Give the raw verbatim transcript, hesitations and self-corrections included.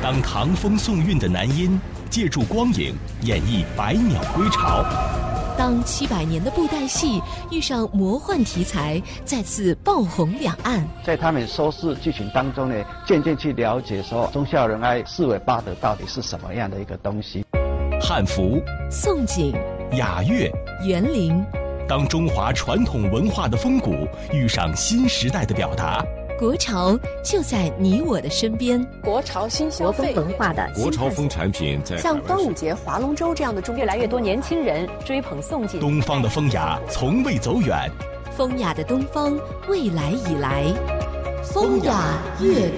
当唐风宋韵的男音借助光影演绎百鸟归巢， 当七百年的布袋戏遇上魔幻题材，再次爆红两岸。 在他们收视剧情当中呢，渐渐去了解说忠孝仁爱四维八德到底是什么样的一个东西。 汉服、 宋锦、 雅乐、 园林， 当中华传统文化的风骨遇上新时代的表达。 国潮就在你我的身边。 国潮新消费国风文化的国潮风产品在像端午节、划龙舟这样的中，越来越多年轻人追捧宋锦。 东方的风雅从未走远， 风雅的东方，未来已来。风雅乐